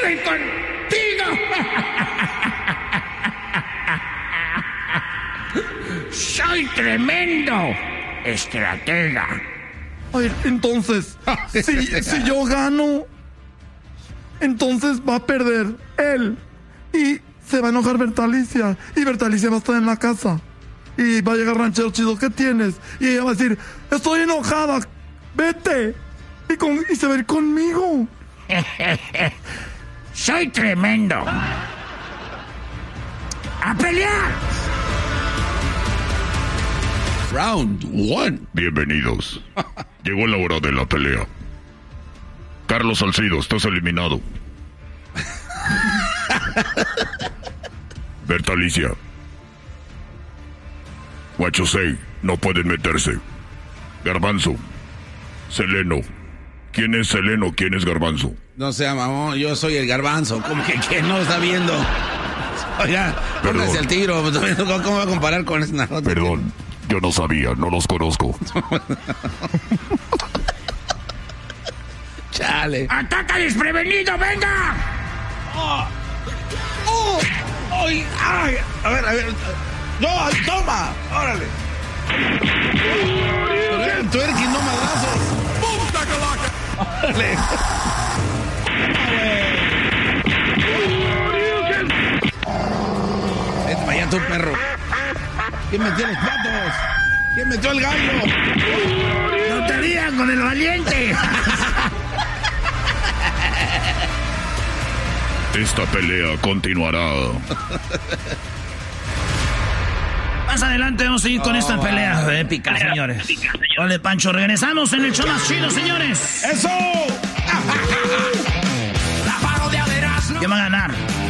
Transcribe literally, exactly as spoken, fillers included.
estoy contigo. Soy tremendo estratega. Ay, entonces, si, si yo gano, entonces va a perder él. Y se va a enojar Bertalicia. Y Bertalicia va a estar en la casa. Y va a llegar Ranchero Chido, ¿qué tienes? Y ella va a decir, estoy enojada, vete. Y, con, y se va a ir conmigo. Soy tremendo. ¡A pelear! Round one. Bienvenidos. Llegó la hora de la pelea. Carlos Salcido, estás eliminado. Bertalicia. Guachosei, no pueden meterse. Garbanzo. Seleno. ¿Quién es Seleno? ¿Quién es Garbanzo? No sea mamón, yo soy el Garbanzo. ¿Cómo que quién no está viendo? Oiga, póngase al tiro. ¿Cómo va a comparar con esa nota? Perdón, yo no sabía, no los conozco. Chale. ¡Ataca desprevenido, venga! ¡Oh! ¡Oh! ¡Ay! ¡Ay! A ver, a ver. ¡No! ¡Toma! ¡Órale! ¡Tú eres quien no madrazos! ¡Órale! Vete para allá tú, perro. ¿Quién metió los platos? ¿Quién metió el gallo? ¡No te digan con el valiente! Esta pelea continuará. Más adelante vamos a seguir con esta pelea épica, señores. Ole, Pancho, regresamos en el show más chido, señores. ¡Eso! ¿Quién va a ganar?